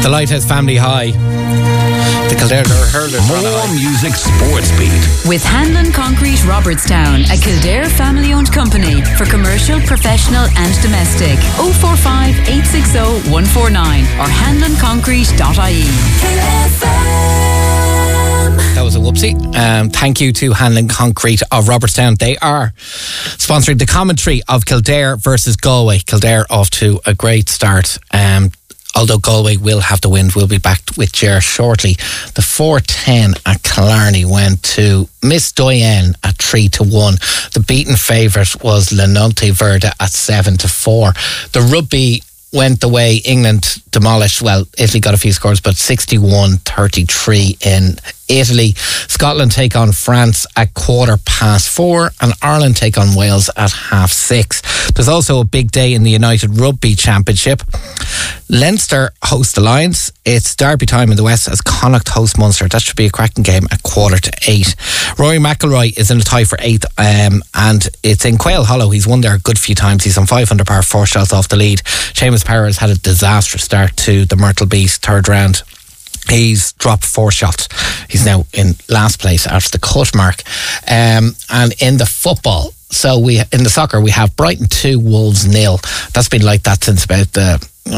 The Lighthouse Family High. The Kildare Hurlers. More music sports beat. With Hanlon Concrete Robertstown, a Kildare family-owned company for commercial, professional and domestic. 045 860 149 or hanlonconcrete.ie. That was a whoopsie. Thank you to Hanlon Concrete of Robertstown. They are sponsoring the commentary of Kildare versus Galway. Kildare off to a great start. Although Galway will have the win. We'll be back with Ger shortly. The 4-10 at Killarney went to Miss Doyen at 3-1. The beaten favourite was Lenolte Verde at 7-4. The rugby went the way England demolished, well, Italy got a few scores, but 61-33 in Italy. Scotland take on France at 4:15 and Ireland take on Wales at 6:30. There's also a big day in the United Rugby Championship. Leinster host the Lions. It's derby time in the West as Connacht host Munster. That should be a cracking game at 8:15. Rory McIlroy is in a tie for 8th and it's in Quail Hollow. He's won there a good few times. He's on 500 par, 4 shots off the lead. Seamus Power has had a disastrous start to the Myrtle Beach third round. He's dropped 4 shots. He's now in last place after the cut mark. And in the football, in the soccer, we have Brighton 2, Wolves 0. That's been like that since about the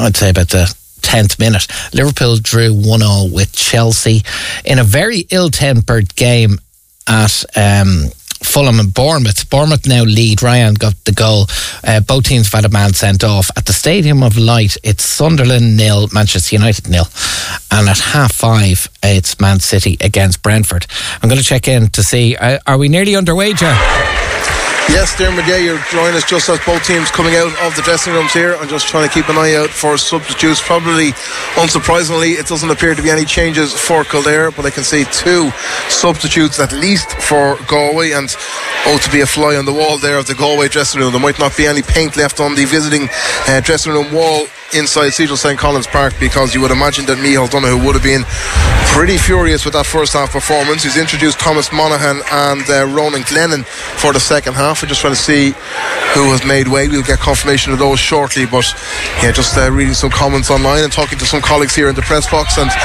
10th minute. Liverpool drew 1-0 with Chelsea in a very ill-tempered game at Fulham and Bournemouth. Bournemouth now lead. Ryan got the goal. Both teams have had a man sent off. At the Stadium of Light, it's Sunderland 0, Manchester United 0. And at 5:30, it's Man City against Brentford. I'm going to check in to see, are we nearly underway, Ger? Yes, Dermot, you're joining us just as both teams coming out of the dressing rooms here. I'm just trying to keep an eye out for substitutes. Probably, unsurprisingly, it doesn't appear to be any changes for Kildare, but I can see 2 substitutes at least for Galway. And to be a fly on the wall there of the Galway dressing room. There might not be any paint left on the visiting dressing room wall inside Cecil St. Collins Park, because you would imagine that Micheál Donoghue would have been pretty furious with that first half performance. He's introduced Thomas Monaghan and Ronan Glennon for the second half. We're just trying to see who has made way. We'll get confirmation of those shortly, but just reading some comments online and talking to some colleagues here in the press box, and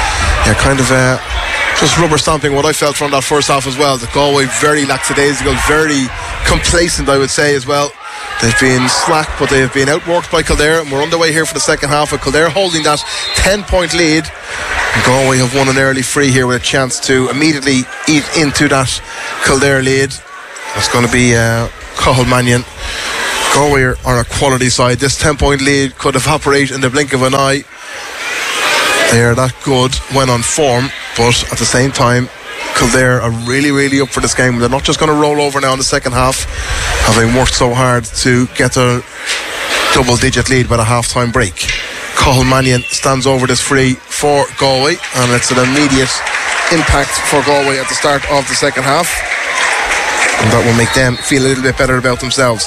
just rubber stamping what I felt from that first half as well. The Galway very lackadaisical, very complacent, I would say, as well. They've been slack, but they have been outworked by Kildare, and we're underway here for the second half with Kildare holding that 10-point lead. Galway have won an early free here with a chance to immediately eat into that Kildare lead. It's going to be Cathal Mannion. Galway are a quality side. This 10-point lead could evaporate in the blink of an eye. They are that good when on form, but at the same time, Kildare are really, really up for this game. They're not just going to roll over now in the second half, having worked so hard to get a double-digit lead by the half-time break. Cathal Mannion stands over this free for Galway, and it's an immediate impact for Galway at the start of the second half, and that will make them feel a little bit better about themselves.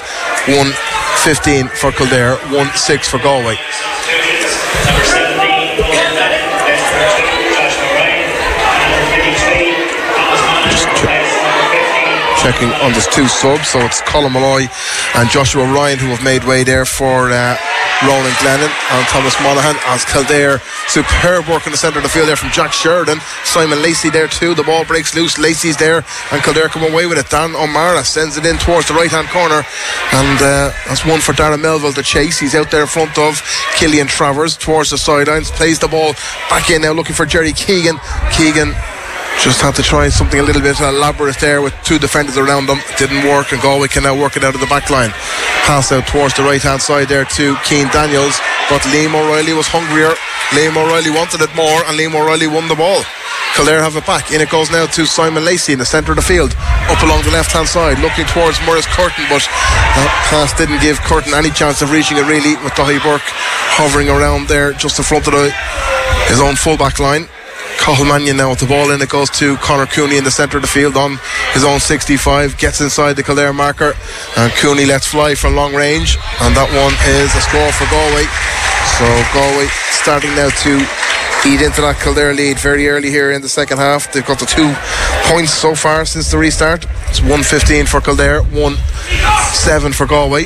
1-15 for Kildare, 1-6 for Galway. Checking on those 2 subs, so it's Colin Malloy and Joshua Ryan who have made way there for Ronan Glennon and Thomas Monaghan. As Kildare, superb work in the centre of the field there from Jack Sheridan. Simon Lacey there too. The ball breaks loose. Lacey's there, and Kildare come away with it. Dan O'Mara sends it in towards the right hand corner, and that's one for Darren Melville to chase. He's out there in front of Killian Travers towards the sidelines. Plays the ball back in now, looking for Jerry Keegan. Keegan just had to try something a little bit elaborate there with 2 defenders around them. It didn't work, and Galway can now work it out of the back line. Pass out towards the right hand side there to Cian Daniels, but Liam O'Reilly was hungrier. Liam O'Reilly wanted it more, and Liam O'Reilly won the ball. Kildare have it back. In it goes now to Simon Lacey in the centre of the field, up along the left hand side, looking towards Morris Curtin, but that pass didn't give Curtin any chance of reaching it really, with Dahi Burke hovering around there just in front of his own full back line. Cathal Mannion now with the ball in. It goes to Conor Cooney in the centre of the field on his own 65, gets inside the Kildare marker, and Cooney lets fly from long range, and that one is a score for Galway. So Galway starting now to eat into that Kildare lead very early here in the second half. They've got the 2 points so far since the restart. It's 1-15 for Kildare, 1-7 for Galway.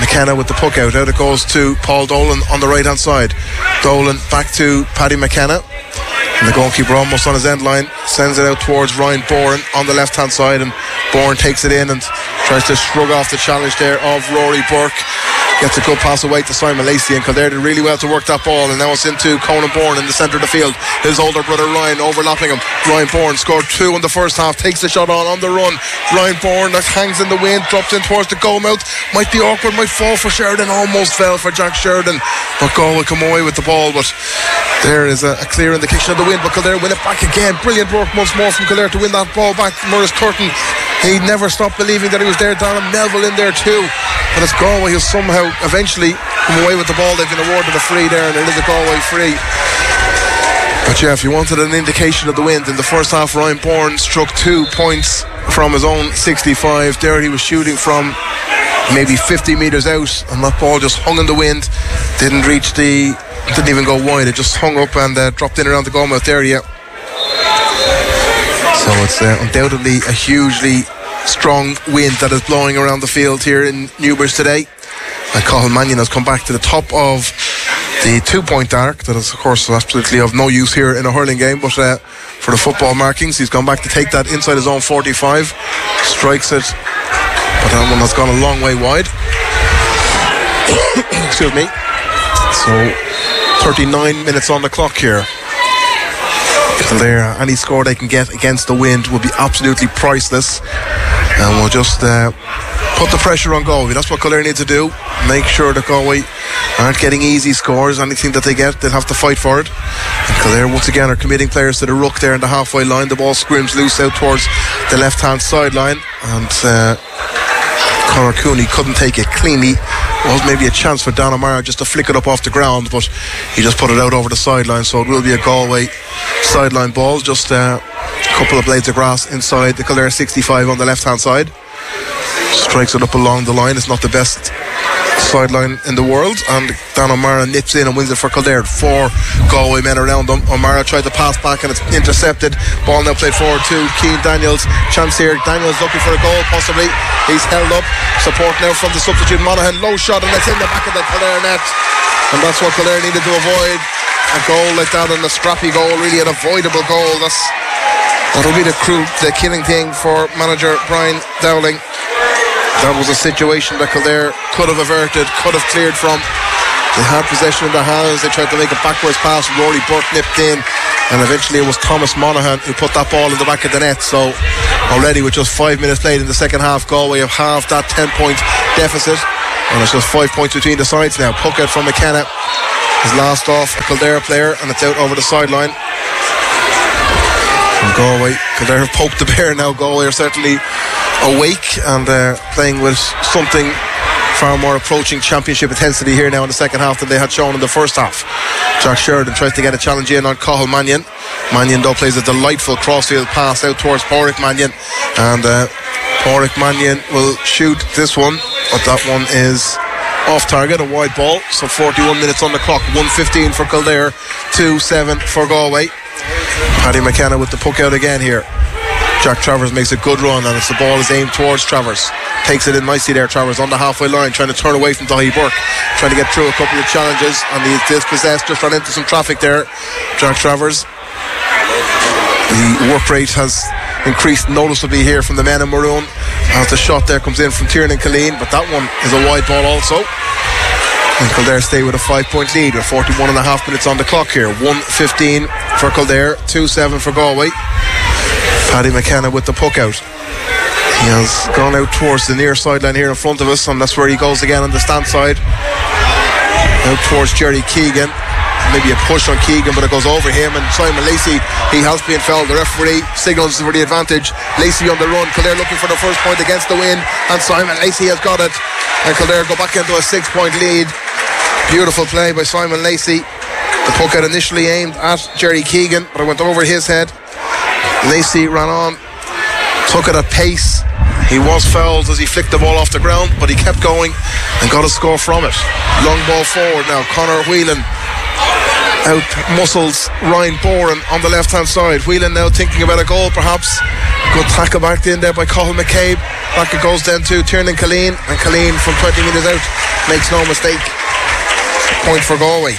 McKenna with the puck out it goes to Paul Dolan on the right hand side. Dolan back to Paddy McKenna, and the goalkeeper almost on his end line sends it out towards Ryan Bourne on the left hand side, and Bourne takes it in and tries to shrug off the challenge there of Rory Burke. Gets a good pass away to Simon Lacey, and Kildare did really well to work that ball, and now it's into Conan Bourne in the centre of the field. His older brother Ryan overlapping him. Ryan Bourne scored 2 in the first half, takes the shot on the run. Ryan Bourne that hangs in the wind, drops in towards the goal mouth, might be awkward, might fall for Sheridan, almost fell for Jack Sheridan, but Galway come away with the ball. But there is a clear indication of the wind, but Kildare win it back again. Brilliant work once more from Kildare to win that ball back. Murris Turton, he never stopped believing that he was there. Darren Melville in there too, but it's Galway who somehow eventually come away with the ball. They've been awarded a free there, and it is a Galway free. But yeah, if you wanted an indication of the wind, in the first half Ryan Bourne struck 2 points from his own 65. There he was shooting from maybe 50 metres out, and that ball just hung in the wind, didn't even go wide, it just hung up and dropped in around the goal mouth area. So it's undoubtedly a hugely strong wind that is blowing around the field here in Newbridge today. And Cathal Mannion has come back to the top of the 2-point arc. That is of course absolutely of no use here in a hurling game, but for the football markings he's gone back to take that inside his own 45, strikes it, but that one has gone a long way wide. Excuse me. So 39 minutes on the clock here. There, any score they can get against the wind will be absolutely priceless, and we'll just put the pressure on Galway. That's what Kildare need to do. Make sure that Galway aren't getting easy scores. Anything that they get, they'll have to fight for it. And Kildare once again are committing players to the ruck there in the halfway line. The ball scrims loose out towards the left hand sideline, and Conor Cooney couldn't take it cleanly. Was maybe a chance for Dan O'Mara just to flick it up off the ground, but he just put it out over the sideline, so it will be a Galway sideline ball. Just a couple of blades of grass inside the Kildare 65 on the left hand side. Strikes it up along the line. It's not the best sideline in the world, and Dan O'Mara nips in and wins it for Kildare. 4 Galway men around him. O'Mara tried to pass back and it's intercepted. Ball now played forward to Cian Daniels. Chance here, Daniels looking for a goal possibly. He's held up. Support now from the substitute Monaghan. Low shot, and it's in the back of the Kildare net, and that's what Kildare needed to avoid. A goal like that, and a scrappy goal, really an avoidable goal. That'll be the killing thing for manager Brian Dowling. That was a situation that Kildare could have averted, could have cleared from. They had possession in their hands. They tried to make a backwards pass. Rory Burke nipped in, and eventually it was Thomas Monaghan who put that ball in the back of the net. So already with just 5 minutes played in the second half, Galway have halved that 10-point deficit, and it's just 5 points between the sides now. Puck out from McKenna is last off a Kildare player, and it's out over the sideline. From Galway, Kildare have poked the bear now. Galway are certainly awake and playing with something far more approaching championship intensity here now in the second half than they had shown in the first half. Jack Sheridan tries to get a challenge in on Cathal Mannion. Mannion though plays a delightful crossfield pass out towards Pádraig Mannion, and Pádraig Mannion will shoot this one, but that one is off target, a wide ball. So 41 minutes on the clock, 1:15 for Kildare, 2-7 for Galway. Paddy McKenna with the puck out again here. Jack Travers makes a good run, and the ball is aimed towards Travers. Takes it in nicely there, Travers on the halfway line, trying to turn away from Dahi Burke, trying to get through a couple of challenges, and he's dispossessed, just ran into some traffic there. Jack Travers. The work rate has increased noticeably here from the men in maroon as the shot there comes in from Tiernan Killeen, but that one is a wide ball also. And Kildare stay with a 5-point lead with 41 and a half minutes on the clock here. 1:15 for Kildare, 2-7 for Galway. Paddy McKenna with the puck out. He has gone out towards the near sideline here in front of us, and that's where he goes again on the stand side. Out towards Jerry Keegan. Maybe a push on Keegan, but it goes over him, and Simon Lacey, he has been fouled. The referee signals for the advantage. Lacey on the run. Kildare looking for the first point against the wind, and Simon Lacey has got it, and Kildare go back into a 6-point lead. Beautiful play by Simon Lacey. The puck out initially aimed at Jerry Keegan, but it went over his head. Lacey ran on, took it at pace. He was fouled as he flicked the ball off the ground, but he kept going and got a score from it. Long ball forward now. Conor Whelan out muscles Ryan Boren on the left hand side. Whelan now thinking about a goal perhaps. Good tackle back in there by Cathal McCabe. Back it goes then to Tiernan Killeen, and Killeen from 20 metres out makes no mistake. Point for Galway.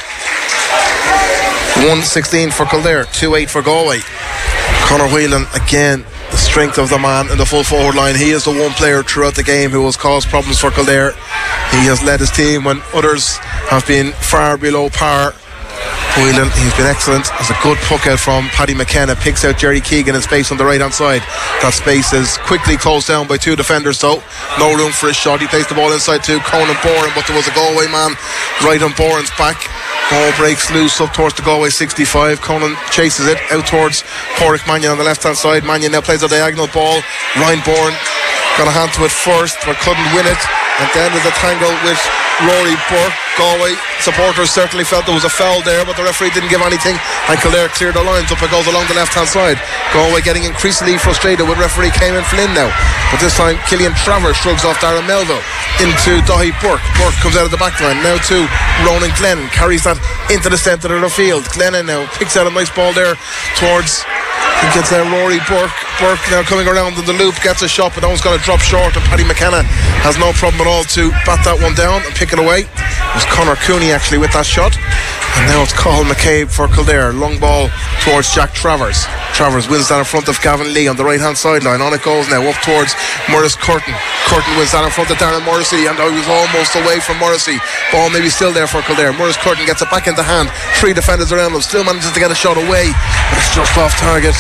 1-16 for Kildare, 2-8 for Galway. Conor Whelan, again, the strength of the man in the full forward line. He is the one player throughout the game who has caused problems for Kildare. He has led his team when others have been far below par. Whelan, he's been excellent. Has a good puck out from Paddy McKenna. Picks out Jerry Keegan in space on the right hand side. That space is quickly closed down by two defenders though. No room for his shot. He plays the ball inside to Conan Boren, but there was a Galway man right on Boren's back. Ball breaks loose up towards the Galway 65. Conan chases it out towards Porrick Mannion on the left hand side. Mannion now plays a diagonal ball. Ryan Boren got a hand to it first but couldn't win it, and then there's a tangle with Rory Burke. Galway supporters certainly felt there was a foul there, but the referee didn't give anything, and Kildare cleared the lines. Up it goes along the left hand side. Galway getting increasingly frustrated with referee Cayman Flynn now, but this time Killian Travers shrugs off Darren Melville into Dahi Burke. Burke comes out of the back line now to Ronan Glennon, carries that into the centre of the field. Glennon now picks out a nice ball there towards, he gets there Rory Burke. Burke now coming around in the loop, gets a shot, but that one's going to drop short, and Paddy McKenna has no problem at all to bat that one down and pick it away. It was Conor Cooney actually with that shot, and now it's Cathal McCabe for Kildare. Long ball towards Jack Travers. Travers wins that in front of Gavin Lee on the right hand sideline. On it goes now up towards Maurice Curtin. Curtin wins that in front of Darren Morrissey, and he was almost away from Morrissey. Ball maybe still there for Kildare. Maurice Curtin gets it back into hand. Three defenders around him, still manages to get a shot away, but it's just off target.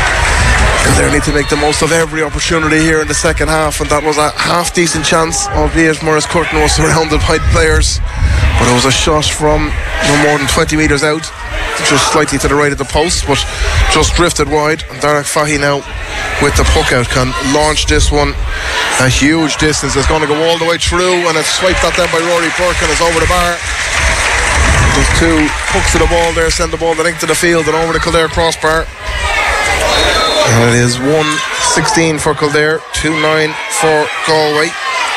Kildare need to make the most of every opportunity here in the second half, and that was a half decent chance, albeit Maurice Curtin was surrounded by players, but it was a shot from no more than 20 metres out, just slightly to the right of the post, but just drifted wide. And Derek Fahy now with the puck out can launch this one a huge distance. It's going to go all the way through, and it's swiped that then by Rory Burke, and it's over the bar. There's two pucks to the ball there, send the ball the length of the field and over the Kildare crossbar. And it is 1-16 for Kildare, 2-9 for Galway.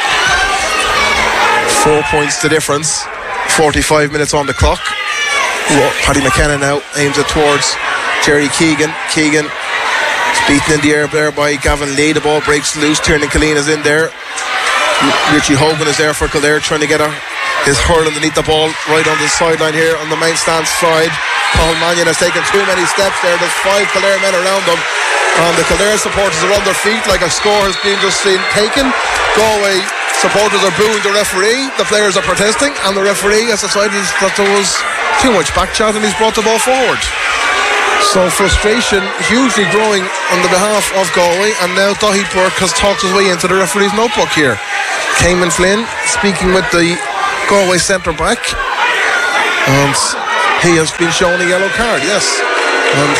4 points to difference, 45 minutes on the clock. Paddy McKenna now aims it towards Jerry Keegan. Keegan is beaten in the air there by Gavin Lee. The ball breaks loose. Tiernan Killeen is in there. Richie Hogan is there for Kildare, trying to get his hurl underneath the ball right on the sideline here on the main stand side. Cathal Mannion has taken too many steps there. There's 5 Kildare men around him, and the Kildare supporters are on their feet like a score has been just taken. Galway supporters are booing the referee. The players are protesting, and the referee has decided that there was too much back chat, and he's brought the ball forward. So frustration hugely growing on the behalf of Galway, and now Dahi Burke has talked his way into the referee's notebook here. Cayman Flynn speaking with the Galway centre back, and he has been shown a yellow card, yes. And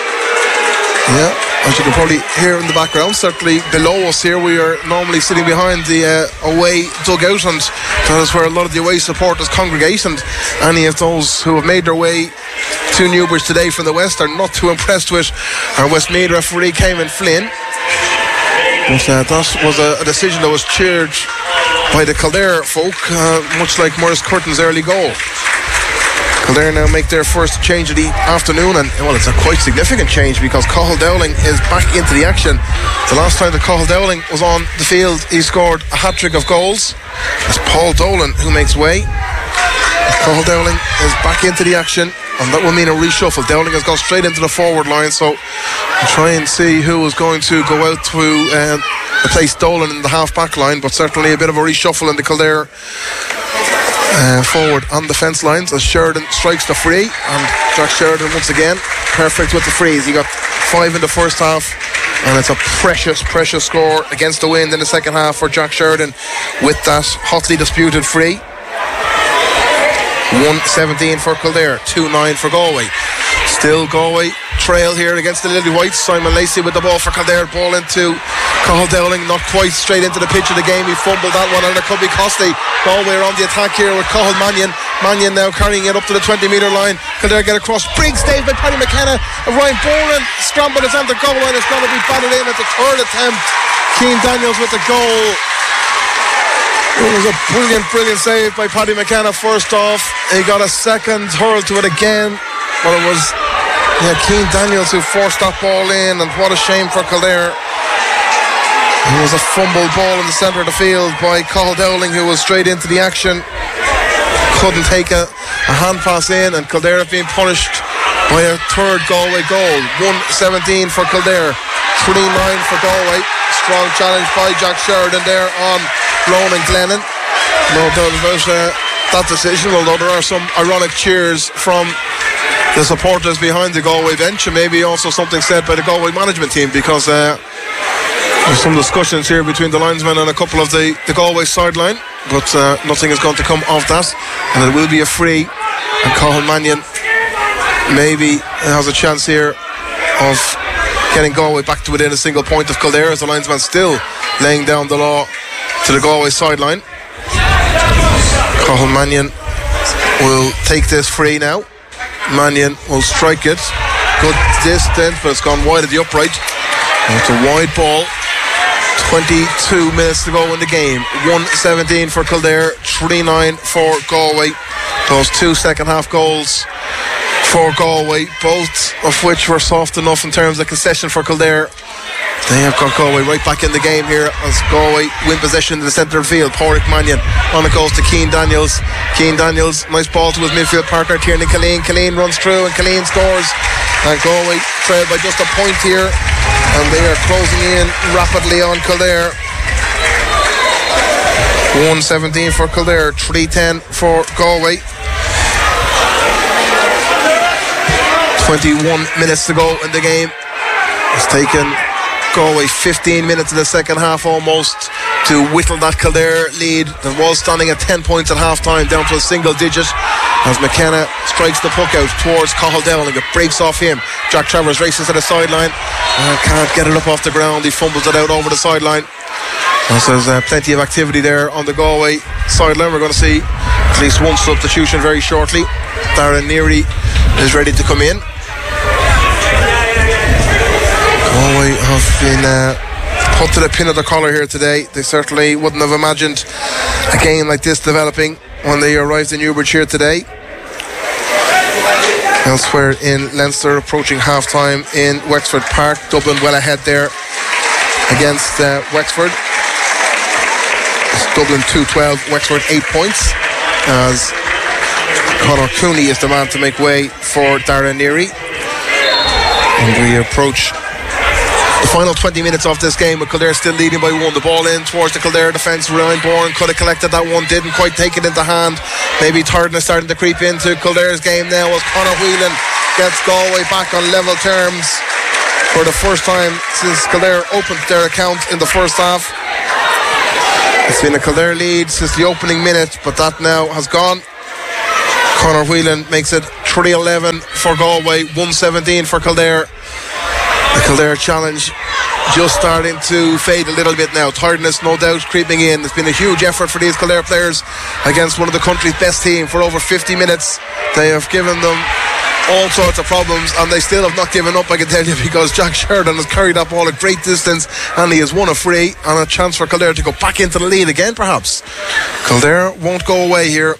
as you can probably hear in the background, certainly below us here, we are normally sitting behind the away dugout, and that is where a lot of the away supporters congregate, and any of those who have made their way to Newbridge today from the west are not too impressed with our Westmeath referee Cayman Flynn. But that was a decision that was cheered by the Kildare folk, much like Maurice Curtin's early goal. Kildare now make their first change of the afternoon, and well, it's a quite significant change because Cathal Dowling is back into the action. The last time that Cathal Dowling was on the field, he scored a hat-trick of goals. It's Paul Dolan who makes way. Cathal Dowling is back into the action, and that will mean a reshuffle. Dowling has gone straight into the forward line, so we'll try and see who is going to go out to replace Dolan in the half-back line, but certainly a bit of a reshuffle in the Kildare forward and defence lines as Sheridan strikes the free, and Jack Sheridan once again perfect with the frees. He got 5 in the first half, and it's a precious score against the wind in the second half for Jack Sheridan with that hotly disputed free. 1-17 for Kildare, 2-9 for Galway. Still Galway trail here against the Lily Whites. Simon Lacey with the ball for Kildare, ball into Cathal Dowling, not quite straight into the pitch of the game. He fumbled that one, and it could be costly. Galway are on the attack here with Cathal Mannion. Mannion now carrying it up to the 20-metre line. Kildare get across, big save by Paddy McKenna. Ryan Boren scrambled is on the goal line. It's going to be batted in at the third attempt. Cian Daniels with the goal. It was a brilliant save by Paddy McKenna first off. He got a second hurl to it again, but it was Cian Daniels who forced that ball in, and what a shame for Kildare. It was a fumbled ball in the centre of the field by Cathal Dowling, who was straight into the action. Couldn't take a hand pass in, and Kildare have been punished by a third Galway goal. 1-17 for Kildare, 3-9 for Galway. Strong challenge by Jack Sheridan there on Ronan Glennon. No doubt about that decision, although there are some ironic cheers from the supporters behind the Galway bench, and maybe also something said by the Galway management team, because there's some discussions here between the linesmen and a couple of the Galway sideline, but nothing is going to come of that, and it will be a free, and Cathal Mannion maybe has a chance here of getting Galway back to within a single point of Kildare, as the linesman still laying down the law to the Galway sideline. Cathal Mannion will take this free now. Mannion will strike it. Good distance, but it's gone wide of the upright. It's a wide ball. 22 minutes to go in the game. 1-17 for Kildare, 3-9 for Galway. Those two second half goals for Galway, both of which were soft enough in terms of concession for Kildare. They have got Galway right back in the game here as Galway win possession in the centre of the field. Pádraig Mannion on it goes to Cian Daniels. Cian Daniels, nice ball to his midfield partner Tiernan Killeen. Killeen runs through and Killeen scores, and Galway trail by just a point here, and they are closing in rapidly on Kildare. 1-17 for Kildare, 3-10 for Galway. 21 minutes to go in the game. It's taken Galway 15 minutes in the second half almost to whittle that Kildare lead that was standing at 10 points at half time down to a single digit, as McKenna strikes the puck out towards Cathal Dowling. It breaks off him. Jack Travers races to the sideline and can't get it up off the ground. He fumbles it out over the sideline. So there's plenty of activity there on the Galway sideline. We're going to see at least one substitution very shortly. Darren Neary is ready to come in. Galway have been put to the pin of the collar here today. They certainly wouldn't have imagined a game like this developing when they arrived in Newbridge here today. Elsewhere in Leinster, approaching half-time in Wexford Park. Dublin well ahead there against Wexford. It's Dublin 2-12, Wexford 8 points, as Conor Cooney is the man to make way for Darren Neary. And we approach the final 20 minutes of this game with Kildare still leading by one. The ball in towards the Kildare defence. Ryan Bourne could have collected that one, didn't quite take it into hand. Maybe tiredness starting to creep into Kildare's game now as Conor Whelan gets Galway back on level terms for the first time since Kildare opened their account in the first half. It's been a Kildare lead since the opening minute, but that now has gone. Conor Whelan makes it 3-11 for Galway, 1-17 for Kildare. The Kildare challenge just starting to fade a little bit now. Tiredness no doubt creeping in. It's been a huge effort for these Kildare players against one of the country's best team for over 50 minutes. They have given them all sorts of problems, and they still have not given up, I can tell you, because Jack Sheridan has carried that ball a great distance and he has won a free, and a chance for Kildare to go back into the lead again perhaps. Kildare won't go away here.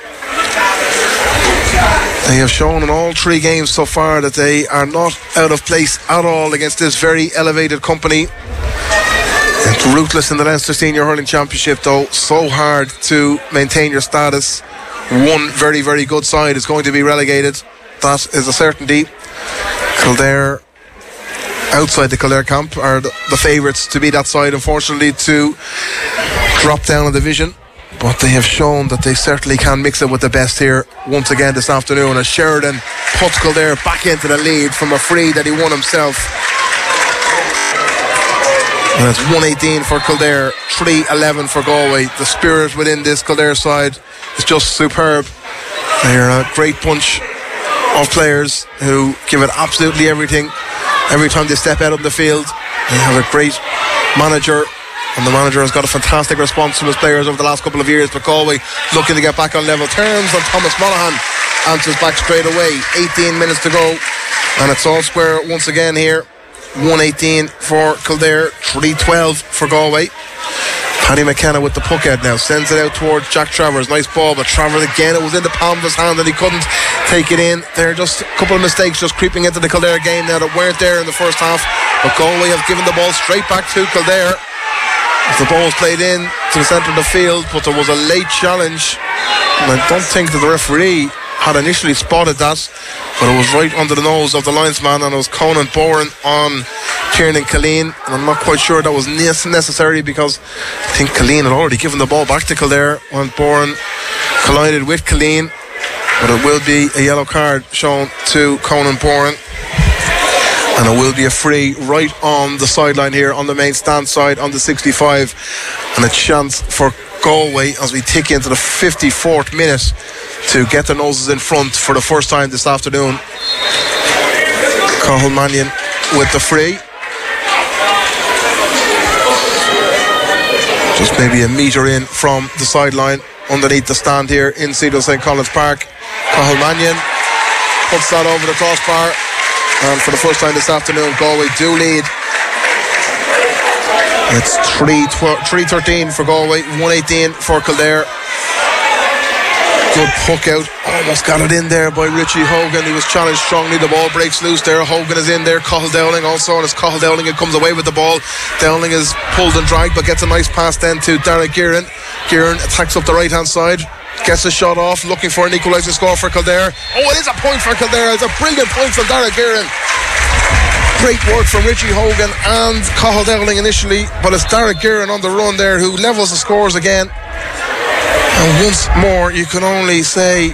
They have shown in all three games so far that they are not out of place at all against this very elevated company. It's ruthless in the Leinster Senior Hurling Championship though. So hard to maintain your status. One very, very good side is going to be relegated. That is a certainty. Kildare, outside the Kildare camp, are the favourites to be that side, unfortunately, to drop down a division. But they have shown that they certainly can mix it with the best here once again this afternoon, as Sheridan puts Kildare back into the lead from a free that he won himself. And it's 1-18 for Kildare, 3-11 for Galway. The spirit within this Kildare side is just superb. They're a great bunch of players who give it absolutely everything every time they step out on the field. They have a great manager, and the manager has got a fantastic response from his players over the last couple of years. But Galway looking to get back on level terms, and Thomas Monaghan answers back straight away. 18 minutes to go, and it's all square once again here. 1-18 for Kildare, 3-12 for Galway. Paddy McKenna with the puck out now, sends it out towards Jack Travers. Nice ball, but Travers again, it was in the palm of his hand and he couldn't take it in. There are just a couple of mistakes just creeping into the Kildare game now that weren't there in the first half. But Galway have given the ball straight back to Kildare. The ball was played in to the centre of the field, but there was a late challenge, and I don't think that the referee had initially spotted that, but it was right under the nose of the linesman, and it was Conan Boran on Kieran Killeen, and I'm not quite sure that was necessary, because I think Killeen had already given the ball back to Kildare when Boran collided with Killeen, but it will be a yellow card shown to Conan Boran, and it will be a free right on the sideline here on the main stand side on the 65, and a chance for Galway as we tick into the 54th minute to get their noses in front for the first time this afternoon. Cathal Mannion with the free. Just maybe a metre in from the sideline underneath the stand here in Cedar St. Collins Park. Cathal Mannion puts that over the crossbar, and for the first time this afternoon Galway do lead. It's 3-13 for Galway, 1-18 for Kildare. Good puck out, almost got it in there by Richie Hogan. He was challenged strongly, the ball breaks loose there. Hogan is in there, Cathal Dowling also, and it's Cathal Dowling who comes away with the ball. Dowling is pulled and dragged, but gets a nice pass then to Derek Guerin. Guerin attacks up the right hand side, gets a shot off, looking for an equalising score for Kildare. Oh, it is a point for Kildare. It's a brilliant point from Derek Guerin. Great work from Richie Hogan and Cathal Dowling initially, but it's Derek Guerin on the run there who levels the scores again. And once more, you can only say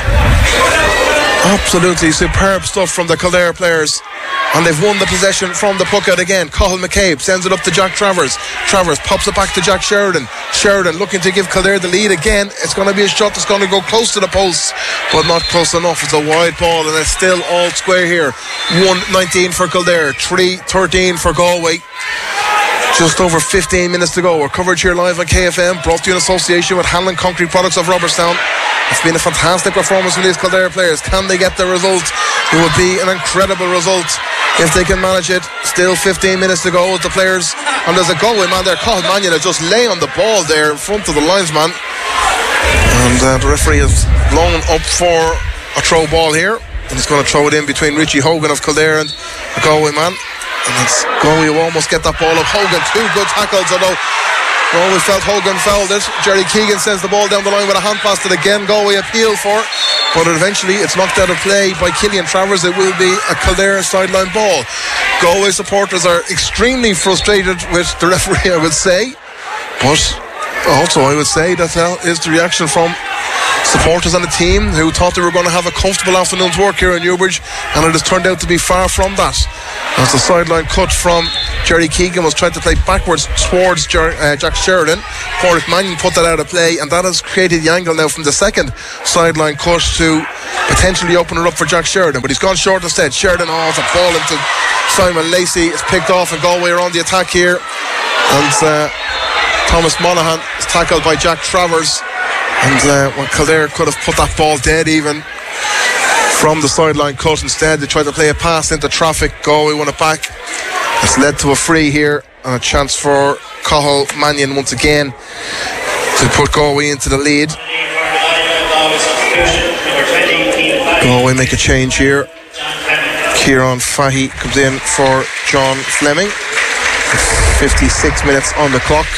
absolutely superb stuff from the Kildare players. And they've won the possession from the puck out again. Cathal McCabe sends it up to Jack Travers. Travers pops it back to Jack Sheridan. Sheridan looking to give Kildare the lead again. It's going to be a shot that's going to go close to the post, but not close enough. It's a wide ball, and it's still all square here. 1-19 for Kildare, 3-13 for Galway. Just over 15 minutes to go. Our coverage here live on KFM, brought to you in association with Hanlon Concrete Products of Robertstown. It's been a fantastic performance from these Kildare players. Can they get the result? It would be an incredible result if they can manage it. Still 15 minutes to go with the players, and there's a Galway man there, Cathal Mannion, just laying on the ball there in front of the linesman, and the referee has blown up for a throw ball here, and he's going to throw it in between Richie Hogan of Kildare and the Galway man. And it's Galway who almost get that ball up. Hogan, two good tackles, although Galway felt Hogan fouled it. Jerry Keegan sends the ball down the line with a hand pass that again Galway appeal for, but eventually it's knocked out of play by Killian Travers. It will be a Kildare sideline ball. Galway supporters are extremely frustrated with the referee, I would say, but also I would say that is the reaction from supporters and the team who thought they were going to have a comfortable afternoon's work here in Newbridge, and it has turned out to be far from that, as the sideline cut from Jerry Keegan was trying to play backwards towards Jack Sheridan. Padraig Mannion put that out of play, and that has created the angle now from the second sideline cut to potentially open it up for Jack Sheridan, but he's gone short instead. Sheridan, it's a ball into Simon Lacey. It's picked off, and Galway are on the attack here, and Thomas Monaghan is tackled by Jack Travers. And Kildare could have put that ball dead even from the sideline cut. Instead they tried to play a pass into traffic. Galway won it back. It's led to a free here, and a chance for Cathal Mannion once again to put Galway into the lead. Galway make a change here. Kieran Fahy comes in for John Fleming. 56 minutes on the clock.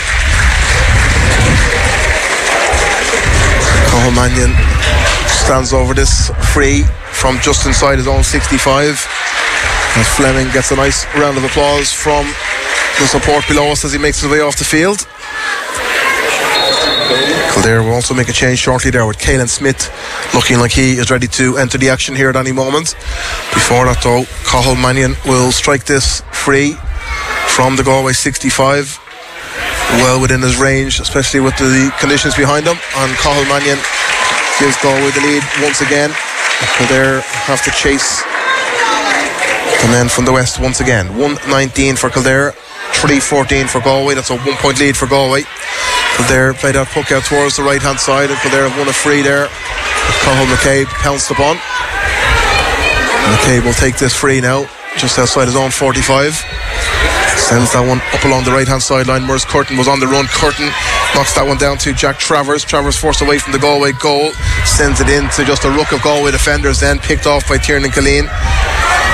Cathal Mannion stands over this free from just inside his own 65, and Fleming gets a nice round of applause from the support below us as he makes his way off the field. Kildare will also make a change shortly there with Caelan Smith looking like he is ready to enter the action here at any moment. Before that though, Cathal Mannion will strike this free from the Galway 65, well within his range, especially with the conditions behind him, and Cathal Mannion gives Galway the lead once again. Kildare have to chase the men from the west once again. 1-19 for Kildare, 3-14 for Galway. That's a 1 point lead for Galway. Kildare played that puck out towards the right hand side, and Kildare have won a free there. Cathal McCabe pounced upon. McCabe will take this free now just outside his own 45. Sends that one up along the right hand sideline. Merce Curtin was on the run. Curtin knocks that one down to Jack Travers. Travers forced away from the Galway goal, sends it in to just a ruck of Galway defenders, then picked off by Tiernan Killeen.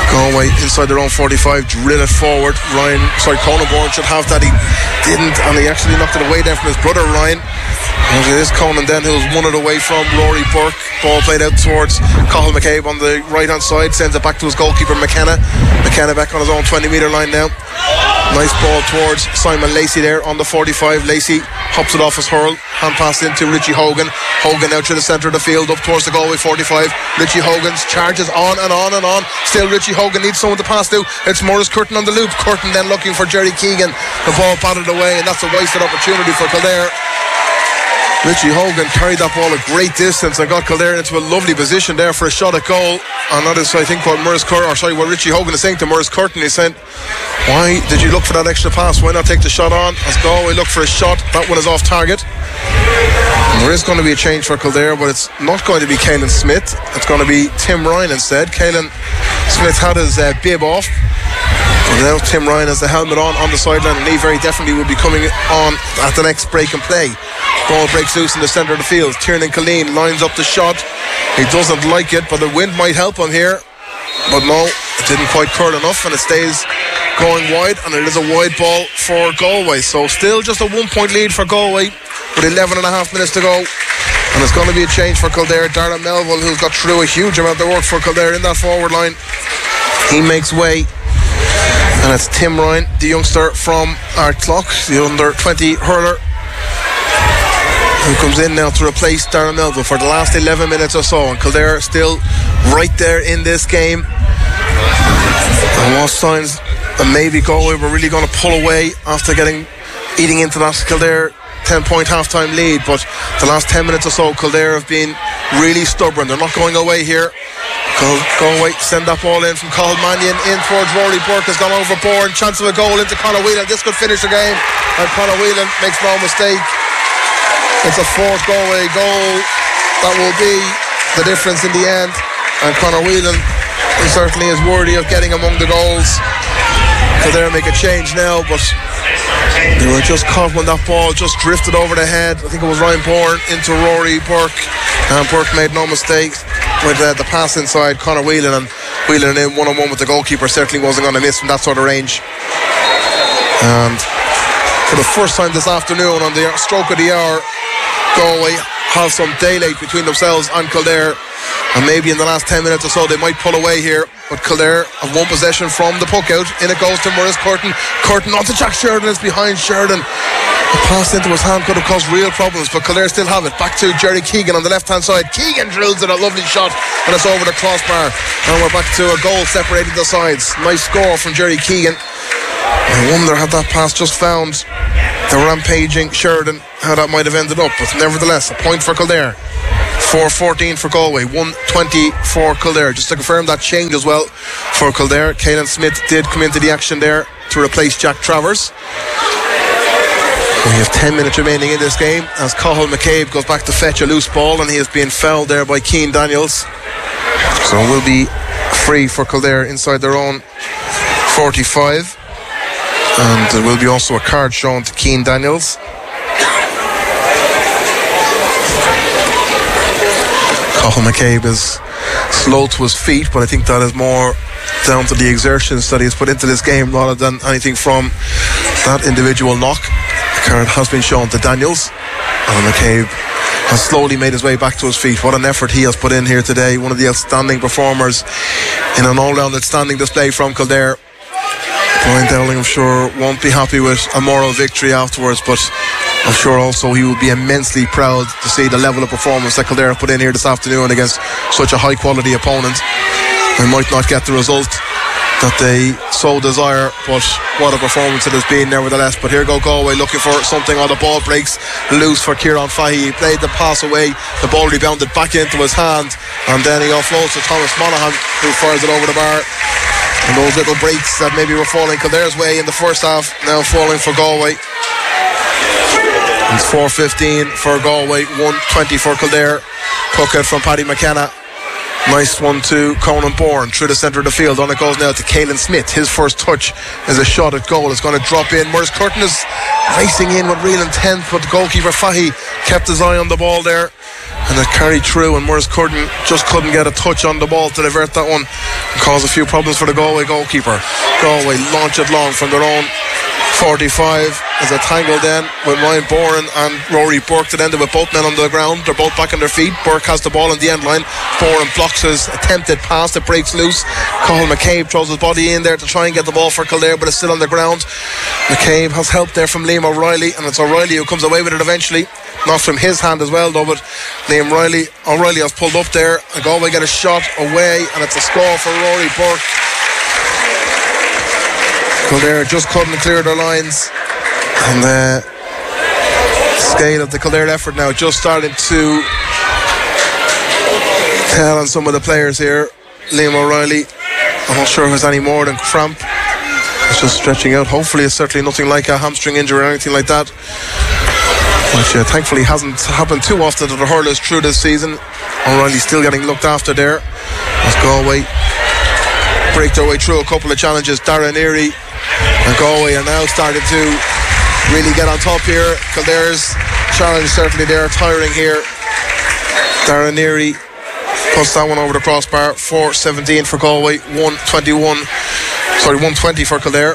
Galway inside their own 45, drill it forward. Conan Bourne should have that. He didn't, and he actually knocked it away then from his brother Ryan. And it is Conan then who's won it away from Rory Burke. Ball played out towards Cathal McCabe on the right hand side, sends it back to his goalkeeper McKenna. McKenna back on his own 20 metre line now. Nice ball towards Simon Lacey there on the 45. Lacey hops it off his hurl, hand pass into Richie Hogan. Hogan out to the centre of the field, up towards the Galway 45. Richie Hogan's charges on and on and on. Still Richie Hogan needs someone to pass to. It's Maurice Curtin on the loop. Curtin then looking for Jerry Keegan. The ball batted away, and that's a wasted opportunity for Kildare. Richie Hogan carried that ball a great distance and got Kildare into a lovely position there for a shot at goal. And that is, I think, what Richie Hogan is saying to Maurice Curtin. He's saying, why did you look for that extra pass? Why not take the shot on? As Galway look for a shot, that one is off target. And there is going to be a change for Kildare, but it's not going to be Caelan Smith. It's going to be Tim Ryan instead. Caelan Smith had his bib off. And now Tim Ryan has the helmet on the sideline, and he very definitely will be coming on at the next break and play. Ball breaks loose in the centre of the field. Tiernan Killeen lines up the shot. He doesn't like it, but the wind might help him here. But no, it didn't quite curl enough, and it stays going wide, and it is a wide ball for Galway. So still just a 1 point lead for Galway with 11 and a half minutes to go. And it's going to be a change for Kildare. Darren Melville, who's got through a huge amount of work for Kildare in that forward line, he makes way. And it's Tim Ryan, the youngster from Ardclough, the under 20 hurler, who comes in now to replace Darren Melville for the last 11 minutes or so. And Kildare still right there in this game. And what signs that maybe Galway were really going to pull away after eating into that Kildare 10-point half-time lead. But the last 10 minutes or so, Kildare have been really stubborn. They're not going away here. Galway send that ball in from Cathal Mannion in towards Rory Burke, has gone overboard. Chance of a goal into Conor Whelan. This could finish the game, and Conor Whelan makes no mistake. It's a fourth Galway goal that will be the difference in the end, and Conor Whelan certainly is worthy of getting among the goals. So they'll make a change now, but they were just caught when that ball just drifted over the head. I think it was Ryan Bourne into Rory Burke, and Burke made no mistake with the pass inside Conor Whelan, and Whelan in one-on-one with the goalkeeper certainly wasn't going to miss from that sort of range. And for the first time this afternoon, on the stroke of the hour, Galway have some daylight between themselves and Kildare, and maybe in the last 10 minutes or so they might pull away here. But Kildare have one possession from the puck out. In it goes to Maurice Curtin. Curtin onto Jack Sheridan. It's behind Sheridan. The pass into his hand could have caused real problems, but Kildare still have it. Back to Jerry Keegan on the left hand side. Keegan drills it, a lovely shot, and it's over the crossbar. And we're back to a goal separating the sides. Nice score from Jerry Keegan. I wonder had that pass just found the rampaging Sheridan, how that might have ended up. But nevertheless, a point for Kildare. 4-14 for Galway, 1-20 for Kildare. Just to confirm that change as well for Kildare, Caelan Smith did come into the action there to replace Jack Travers. We have 10 minutes remaining in this game as Cathal McCabe goes back to fetch a loose ball, and he is being fouled there by Cian Daniels. So it will be free for Kildare inside their own 45, and there will be also a card shown to Cian Daniels. Cathal McCabe is slow to his feet, but I think that is more down to the exertions that he's put into this game rather than anything from that individual knock. The card has been shown to Daniels, and McCabe has slowly made his way back to his feet. What an effort he has put in here today. One of the outstanding performers in an all-round outstanding display from Kildare. Brian Dowling, I'm sure, won't be happy with a moral victory afterwards, but I'm sure also he will be immensely proud to see the level of performance that Kildare have put in here this afternoon against such a high quality opponent. They might not get the result that they so desire, but what a performance it has been nevertheless. But here go Galway looking for something on the ball, breaks loose for Kieran Fahey. He played the pass away, the ball rebounded back into his hand, and then he offloads to Thomas Monaghan, who fires it over the bar. And those little breaks that maybe were falling Kildare's way in the first half, now falling for Galway. It's 4-15 for Galway, 1-20 for Kildare. Puck out from Paddy McKenna. Nice one to Conan Bourne through the centre of the field. On it goes now to Caelan Smith. His first touch is a shot at goal. It's going to drop in. Maurice Curtin is racing in with real intent, but the goalkeeper Fahey kept his eye on the ball there, and it carried through, and Maurice Curtin just couldn't get a touch on the ball to divert that one. cause a few problems for the Galway goalkeeper. Galway launch it long from their own 45 as a tangle then with Ryan Boren and Rory Burke that ended with both men on the ground. They're both back on their feet. Burke has the ball on the end line. Boren blocks his attempted pass that breaks loose. Cathal McCabe throws his body in there to try and get the ball for Kildare, but it's still on the ground. McCabe has help there from Liam O'Reilly, and it's O'Reilly who comes away with it eventually. Not from his hand as well though, but Liam O'Reilly has pulled up there, and Galway get a shot away, and it's a score for Rory Burke. Kildare just couldn't clear their lines, and the scale of the Kildare effort now just starting to tell on some of the players here. Liam O'Reilly, I'm not sure if it's any more than cramp. It's just stretching out. Hopefully it's certainly nothing like a hamstring injury or anything like that, which thankfully hasn't happened too often to the hurlers through this season. O'Reilly still getting looked after there as Galway break their way through a couple of challenges. Darren Erie and Galway are now starting to really get on top here. Kildare's challenge certainly there, tiring here. Darren Erie puts that one over the crossbar. 4-17 for Galway, 120 for Kildare.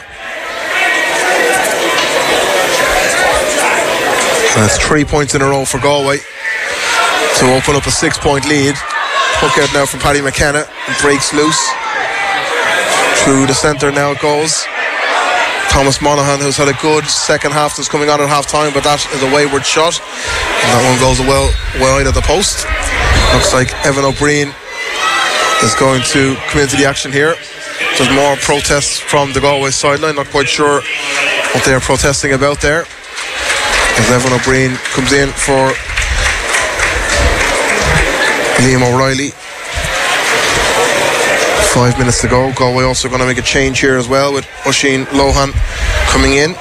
That's 3 points in a row for Galway to open up a 6-point lead. Hook out now from Paddy McKenna, and breaks loose. Through the centre now it goes. Thomas Monaghan, who's had a good second half, that's coming on at half time, but that is a wayward shot, and that one goes well wide at the post. Looks like Evan O'Brien is going to come into the action here. There's more protests from the Galway sideline. Not quite sure what they're protesting about there, as Evan O'Brien comes in for Liam O'Reilly. 5 minutes to go. Galway also going to make a change here as well, with Oisín Lohan coming in.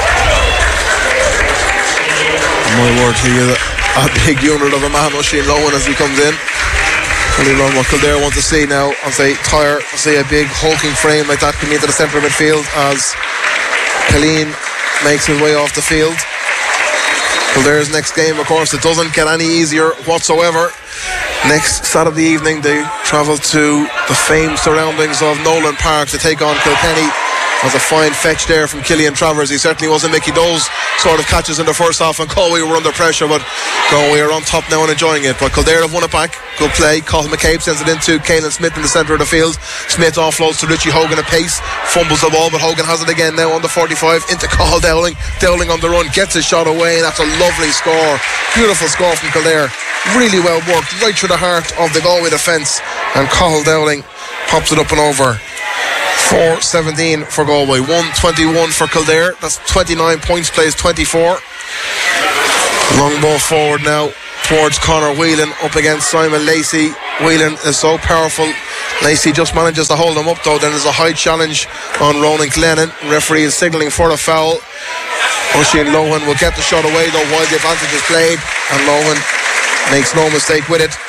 My word, he is a big unit of a man, Oisín Lohan, as he comes in. Really run what Kildare want to see now, as they tire to see a big hulking frame like that coming into the centre of midfield as Killeen makes his way off the field. Kildare's next game, of course, it doesn't get any easier whatsoever. Next Saturday evening they travel to the famed surroundings of Nolan Park to take on Kilkenny. As a fine fetch there from Killian Travers. He certainly wasn't making those sort of catches in the first half, and Galway were under pressure, but Galway are on top now and enjoying it. But Kildare have won it back. Good play. Cathal McCabe sends it into Caelan Smith in the centre of the field. Smith offloads to Richie Hogan at pace, fumbles the ball, but Hogan has it again now on the 45 into Cathal Dowling. Dowling on the run, gets his shot away, and that's a lovely score. Beautiful score from Kildare. Really well worked, right through the heart of the Galway defence, and Cathal Dowling pops it up and over. 4-17 for Galway, 121 for Kildare. That's 29 points, plays 24. Long ball forward now towards Conor Whelan up against Simon Lacey. Whelan is so powerful. Lacey just manages to hold him up though. Then there's a high challenge on Ronan Glennon. Referee is signalling for a foul. Oisín Lohan will get the shot away though while the advantage is played, and Lohan makes no mistake with it.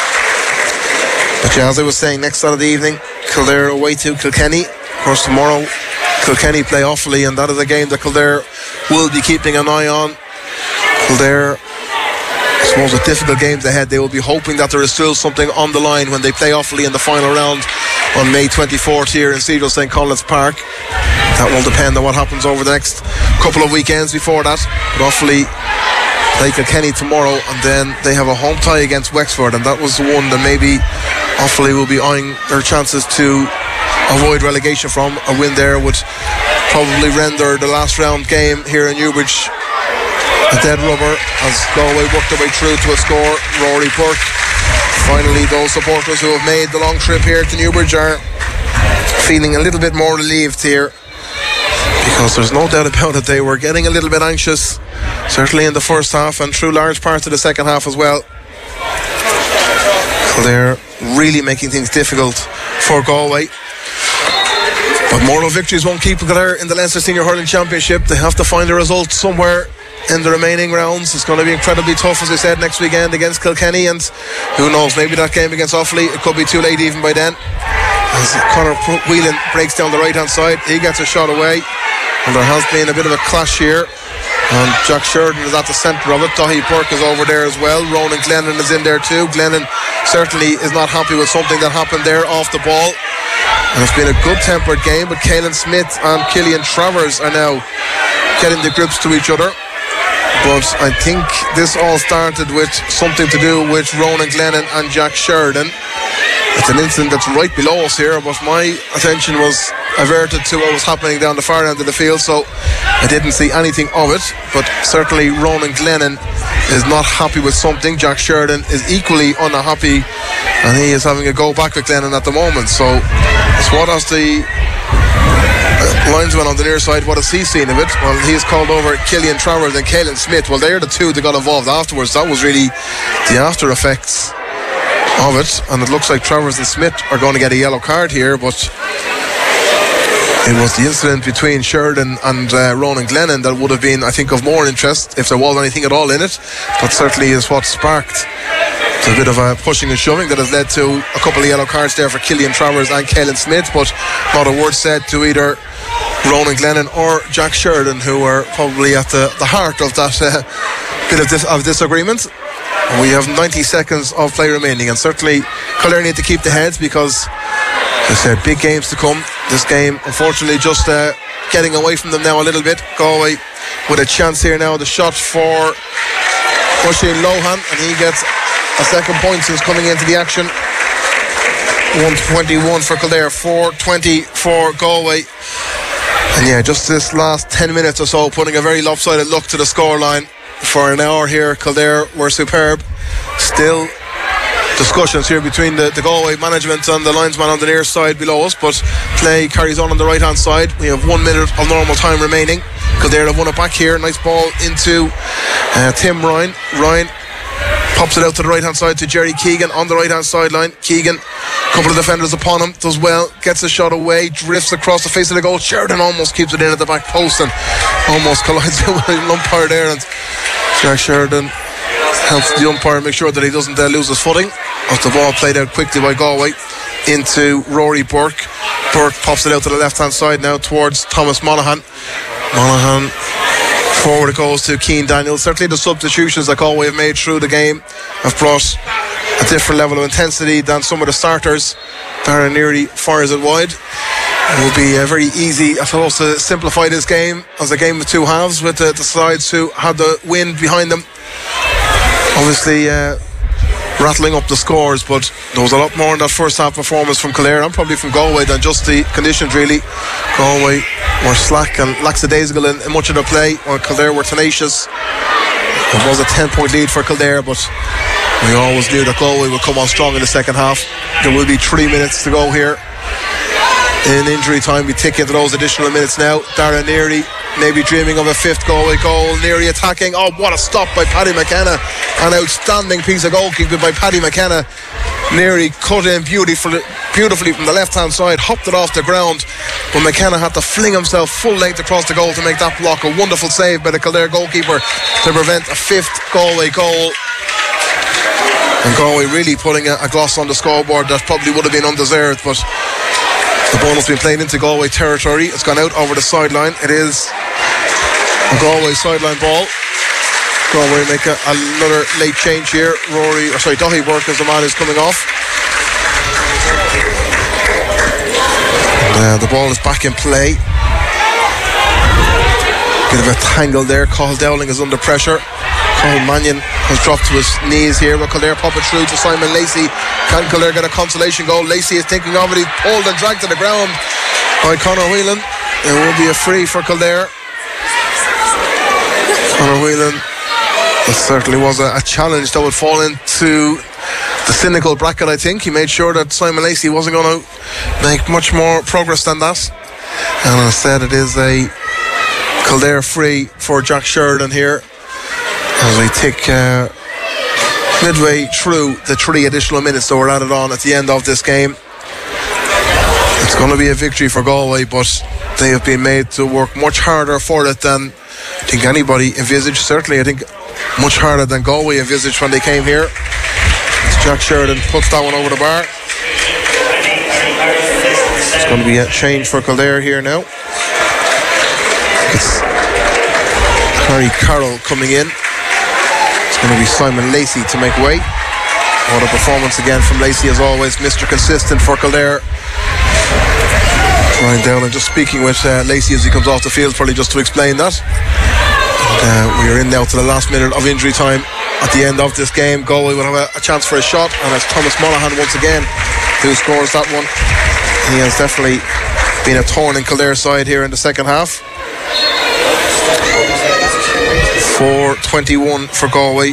But yeah, as I was saying, next Saturday evening Kildare away to Kilkenny. Of course tomorrow Kilkenny play Offaly, and that is a game that Kildare will be keeping an eye on. Kildare, I suppose, with difficult games ahead, they will be hoping that there is still something on the line when they play Offaly in the final round on May 24th here in Cedar St. Collins Park. That will depend on what happens over the next couple of weekends before that. But Offaly play Kilkenny tomorrow, and then they have a home tie against Wexford, and that was the one that maybe Offaly will be eyeing their chances to avoid relegation from. A win there would probably render the last round game here in Newbridge a dead rubber, as Galway worked their way through to a score. Rory Burke. Finally, those supporters who have made the long trip here to Newbridge are feeling a little bit more relieved here, because there's no doubt about it, they were getting a little bit anxious, certainly in the first half and through large parts of the second half as well. So they're really making things difficult for Galway. But moral victories won't keep Kildare in the Leinster Senior Hurling Championship. They have to find a result somewhere in the remaining rounds. It's going to be incredibly tough, as I said, next weekend against Kilkenny, and who knows, maybe that game against Offaly, it could be too late even by then. As Conor Whelan breaks down the right hand side, he gets a shot away, and there has been a bit of a clash here, and Jack Sheridan is at the centre of it. Dahi Burke is over there as well. Ronan Glennon is in there too. Glennon certainly is not happy with something that happened there off the ball. And it's been a good-tempered game, but Caelan Smith and Killian Travers are now getting the grips to each other. But I think this all started with something to do with Ronan Glennon and Jack Sheridan. It's an incident that's right below us here, but my attention was averted to what was happening down the far end of the field, so I didn't see anything of it. But certainly Ronan Glennon is not happy with something. Jack Sheridan is equally unhappy, and he is having a go back with Glennon at the moment. So it's what has the linesman on the near side, what has he seen of it? Well, he's called over Killian Travers and Caelan Smith. Well, they're the two that got involved afterwards. That was really the after effects of it, and it looks like Travers and Smith are going to get a yellow card here, but it was the incident between Sheridan and Ronan Glennon that would have been, I think, of more interest if there was anything at all in it. That certainly is what sparked a bit of a pushing and shoving that has led to a couple of yellow cards there for Killian Travers and Caelan Smith, but not a word said to either Ronan Glennon or Jack Sheridan, who are probably at the heart of that bit of disagreement. We have 90 seconds of play remaining, and certainly Kildare need to keep the heads because they said big games to come. This game, unfortunately, just getting away from them now a little bit. Galway with a chance here now. The shot for Oisin Lohan, and he gets a second point since coming into the action. 121 for Kildare, 420 for Galway. And yeah, just this last 10 minutes or so, putting a very lopsided look to the scoreline. For an hour here, Kildare were superb. Still discussions here between the Galway management and the linesman on the near side below us, but play carries on the right hand side. We have 1 minute of normal time remaining. Kildare have won it back here. Nice ball into Tim Ryan. Ryan pops it out to the right hand side to Jerry Keegan on the right hand sideline. Keegan, a couple of defenders upon him, does well, gets a shot away, drifts across the face of the goal. Sheridan almost keeps it in at the back post and almost collides with an umpire there, and Jack Sheridan helps the umpire make sure that he doesn't lose his footing. As the ball played out quickly by Galway into Rory Burke. Burke pops it out to the left hand side now towards Thomas Monaghan. Monaghan forward it goes to Cian Daniels. Certainly the substitutions that Galway have made through the game have brought a different level of intensity than some of the starters. Darren Neary fires it wide. It will be very easy, I suppose, to simplify this game as a game of two halves with the sides who had the wind behind them. Obviously rattling up the scores, but there was a lot more in that first half performance from Kildare and probably from Galway than just the conditions really. Galway were slack and lackadaisical in much of their play, while Kildare were tenacious. It was a 10-point lead for Kildare, but we always knew that Galway would come on strong in the second half. There will be 3 minutes to go here. In injury time, we tick into those additional minutes now. Darren Neary maybe dreaming of a fifth Galway goal. Neary attacking. Oh, what a stop by Paddy McKenna. An outstanding piece of goalkeeping by Paddy McKenna. Neary cut in beautifully from the left hand side, hopped it off the ground, but McKenna had to fling himself full length across the goal to make that block. A wonderful save by the Kildare goalkeeper to prevent a fifth Galway goal. And Galway really putting a gloss on the scoreboard that probably would have been undeserved, but the ball has been played into Galway territory. It's gone out over the sideline. It is a Galway sideline ball. Galway make another late change here. Daithí Burke is the man who's coming off. And, the ball is back in play. Bit of a tangle there. Cathal Dowling is under pressure. Colin Mannion has dropped to his knees here, but Kildare pop it through to Simon Lacey. Can Kildare get a consolation goal? Lacey is thinking of it. He's pulled and dragged to the ground by Conor Whelan. It will be a free for Kildare. Conor Whelan, it certainly was a challenge that would fall into the cynical bracket, I think. He made sure that Simon Lacey wasn't going to make much more progress than that. And instead it is a Kildare free for Jack Sheridan here, as we tick midway through the 3 additional minutes that were added on at the end of this game. It's going to be a victory for Galway, but they have been made to work much harder for it than I think anybody envisaged. Certainly I think much harder than Galway envisaged when they came here. As Jack Sheridan puts that one over the bar. It's going to be a change for Kildare here now. It's Harry Carroll coming in. It's going to be Simon Lacey to make way. What a performance again from Lacey, as always. Mr. Consistent for Kildare. Ryan Dowling just speaking with Lacey as he comes off the field, probably just to explain that. And, we are in now to the last minute of injury time. At the end of this game, Galway will have a chance for a shot, and it's Thomas Monaghan once again who scores that one. He has definitely been a thorn in Kildare's side here in the second half. 4:21 for Galway,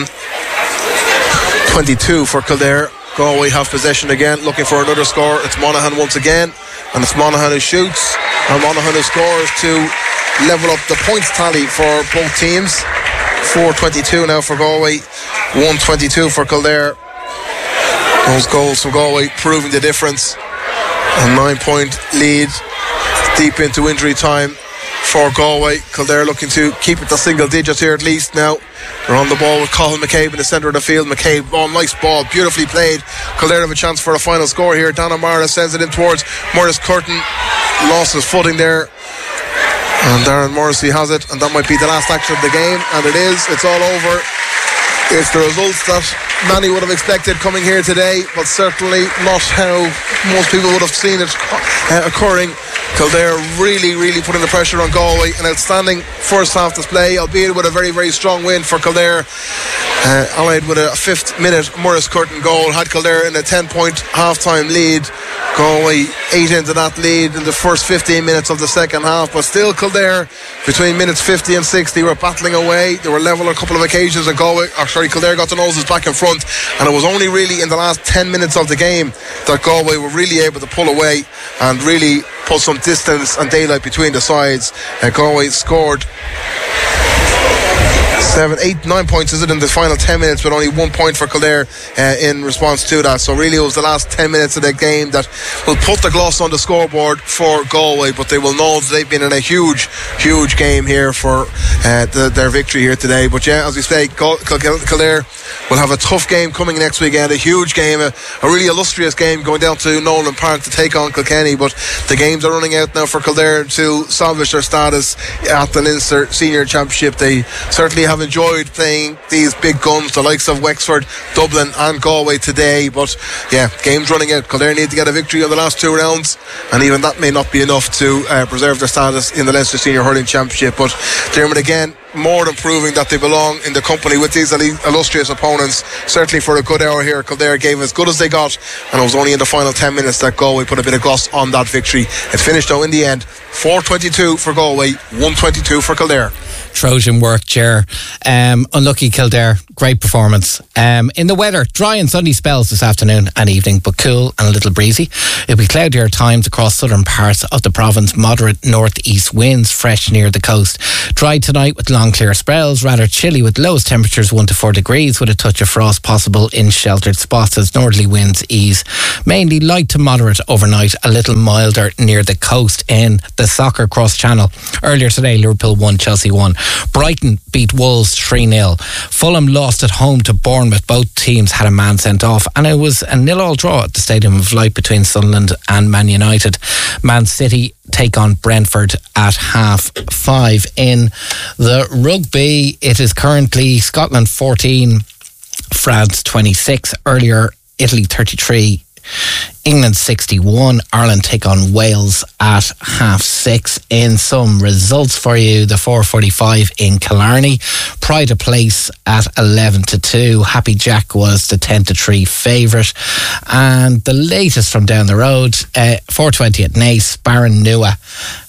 1:22 for Kildare. Galway have possession again, looking for another score. It's Monaghan once again, and it's Monaghan who shoots, and Monaghan who scores to level up the points tally for both teams. 4:22 now for Galway, 1:22 for Kildare. Those goals from Galway proving the difference. A 9-point lead deep into injury time for Galway. Kildare looking to keep it to single digits here at least now. They're on the ball with Cathal McCabe in the centre of the field. McCabe, nice ball, beautifully played. Kildare have a chance for a final score here. Dan O'Mara sends it in towards Maurice Curtin. Lost his footing there, and Darren Morrissey has it, and that might be the last action of the game, and it is. It's all over. It's the results that many would have expected coming here today, but certainly not how most people would have seen it occurring. Kildare really putting the pressure on Galway. An outstanding first half display, albeit with a very strong win for Kildare, allied with a 5th minute Maurice Curtin goal. Had Kildare in a 10-point half-time lead. Galway ate into that lead in the first 15 minutes of the second half, but still Kildare between minutes 50 and 60 were battling away. They were level on a couple of occasions, and Kildare got the noses back in front, and it was only really in the last 10 minutes of the game that Galway were really able to pull away and really put some distance and daylight between the sides. Galway scored 7, 8, 9 points is it in the final 10 minutes, but only 1 point for Kildare in response to that. So really it was the last 10 minutes of the game that will put the gloss on the scoreboard for Galway, but they will know that they've been in a huge game here for their victory here today. But yeah, as we say, Kildare will have a tough game coming next weekend, a huge game, a really illustrious game going down to Nolan Park to take on Kilkenny. But the games are running out now for Kildare to salvage their status at the Leinster Senior Championship. They certainly have enjoyed playing these big guns, the likes of Wexford, Dublin and Galway today, but yeah, games running out. Kildare need to get a victory on the last 2 rounds, and even that may not be enough to preserve their status in the Leinster Senior Hurling Championship. But Dermot again more than proving that they belong in the company with these illustrious opponents. Certainly for a good hour here, Kildare gave as good as they got, and it was only in the final 10 minutes that Galway put a bit of gloss on that victory. It finished though in the end 4:22 for Galway, 1:22 for Kildare. Trojan work, Ger. Unlucky Kildare, great performance. In the weather, dry and sunny spells this afternoon and evening, but cool and a little breezy. It'll be cloudier at times across southern parts of the province. Moderate northeast winds, fresh near the coast. Dry tonight with long clear spells, rather chilly with lowest temperatures 1 to 4 degrees, with a touch of frost possible in sheltered spots as northerly winds ease. Mainly light to moderate overnight, a little milder near the coast. In the soccer cross channel, earlier today Liverpool won, Chelsea won. Brighton beat Wolves 3-0. Fulham lost at home to Bournemouth. Both teams had a man sent off, and it was a 0-0 draw at the Stadium of Light between Sunderland and Man United. Man City take on Brentford at 5:30. In the rugby, it is currently Scotland 14, France 26. Earlier, Italy 33, England 61. Ireland take on Wales at 6:30. In some results for you, the 4:45 in Killarney, Pride of Place at 11-2. Happy Jack was the 10-3 favourite. And the latest from down the road, 4:20 at Naas, Barron Nua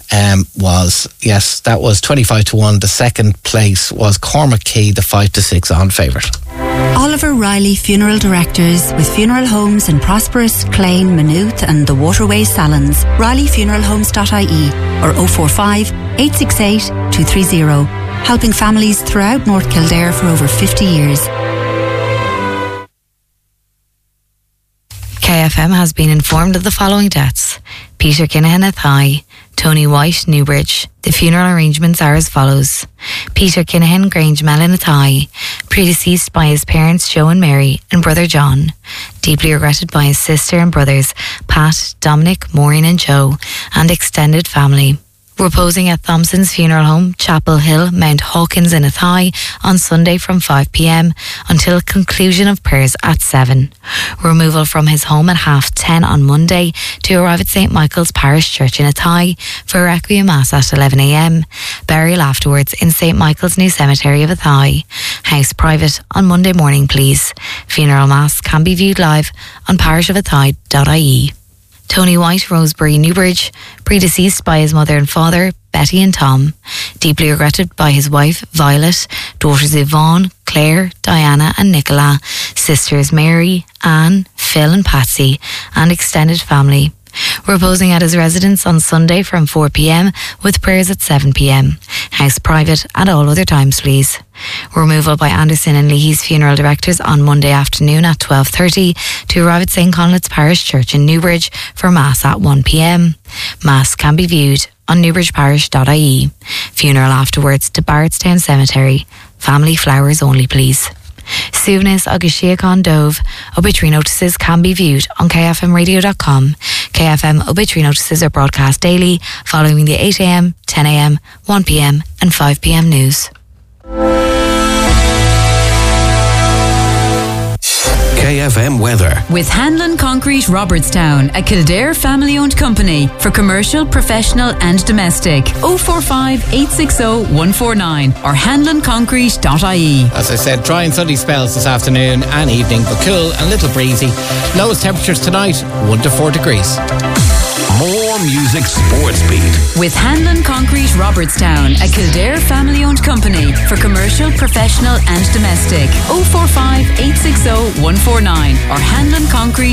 that was 25-1. The second place was Cormac Key, the 5-6 on favourite. Oliver Riley Funeral Directors, with funeral homes in Prosperous, Clane, Maynooth and the Waterway Salons. RileyFuneralHomes.ie or 045 868 230. Helping families throughout North Kildare for over 50 years. KFM has been informed of the following deaths: Peter Kinahan Athy, Tony White, Newbridge. The funeral arrangements are as follows: Peter Kinahan, Grange Mellon Athy, predeceased by his parents Joe and Mary and brother John, deeply regretted by his sister and brothers Pat, Dominic, Maureen and Joe, and extended family. Reposing at Thompson's Funeral Home, Chapel Hill, Mount Hawkins in Athy on Sunday from 5 p.m. until conclusion of prayers at 7. Removal from his home at 10:30 on Monday to arrive at St Michael's Parish Church in Athy for a Requiem Mass at 11 a.m. Burial afterwards in St Michael's New Cemetery of Athy. House private on Monday morning, please. Funeral Mass can be viewed live on parishofathy.ie. Tony White, Rosebery, Newbridge, predeceased by his mother and father, Betty and Tom, deeply regretted by his wife, Violet, daughters Yvonne, Claire, Diana and Nicola, sisters Mary, Anne, Phil and Patsy, and extended family. Reposing at his residence on Sunday from 4 p.m. with prayers at 7 p.m. House private at all other times, please. Removal by Anderson and Leahy's funeral directors on Monday afternoon at 12:30 to arrive at St Conleth's Parish Church in Newbridge for Mass at 1 p.m. Mass can be viewed on newbridgeparish.ie. Funeral afterwards to Barrettstown Cemetery. Family flowers only, please. Suivnis agus Siacán Dove. Obituary notices can be viewed on kfmradio.com. KFM obituary notices are broadcast daily following the 8 a.m, 10 a.m, 1 p.m and 5 p.m news. KFM weather. With Hanlon Concrete Robertstown, a Kildare family-owned company for commercial, professional and domestic. 045 860 149 or hanlonconcrete.ie. As I said, dry and sunny spells this afternoon and evening, but cool and a little breezy. Lowest temperatures tonight, 1 to 4 degrees. More music, sports beat. With Hanlon Concrete Robertstown, a Kildare family-owned company for commercial, professional and domestic. 045 860 149 or hanlonconcrete.ie.